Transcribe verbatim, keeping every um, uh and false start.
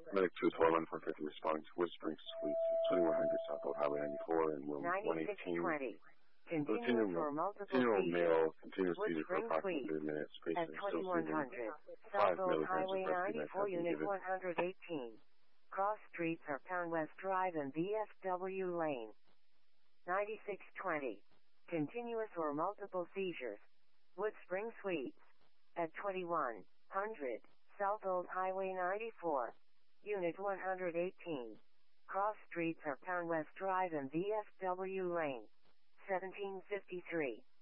Medic two twelve one four fifty responding to Wood Springs Suites, twenty-one hundred South Old Highway ninety-four and room one eighteen. Continuous or multiple Continual seizures. male continues Wood seizure for Springs approximately Suite thirty minutes. at Patient is still twenty-one seizing. hundred Five South Old milligrams Highway of rescue meds ninety-four, have been Unit given. one hundred eighteen. Cross streets are Pound West Drive and V F W Lane. ninety-six twenty. Continuous or multiple seizures. Wood Spring Suites at twenty-one hundred South Old Highway ninety-four, Unit one hundred eighteen. Cross streets are Pound West Drive and V F W Lane. seventeen fifty-three.